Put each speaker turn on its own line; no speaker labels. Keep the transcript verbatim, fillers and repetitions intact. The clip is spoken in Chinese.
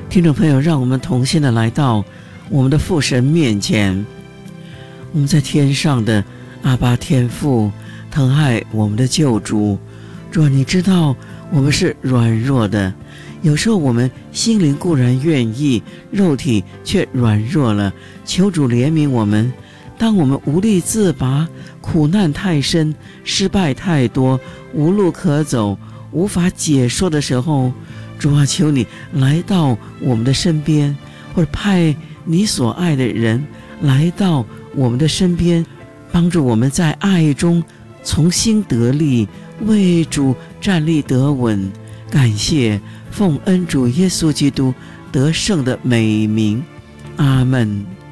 听众朋友，让我们同心的来到我们的父神面前。我们在天上的阿爸天父，疼爱我们的救主。主啊，你知道我们是软弱的，有时候我们心灵固然愿意，肉体却软弱了，求主怜悯我们。当我们无力自拔，苦难太深，失败太多，无路可走，无法解说的时候，主啊，求你来到我们的身边，或者派你所爱的人来到我们的身边，帮助我们在爱中重新得力，为主站立得稳。感谢奉恩主耶稣基督得胜的美名，阿们。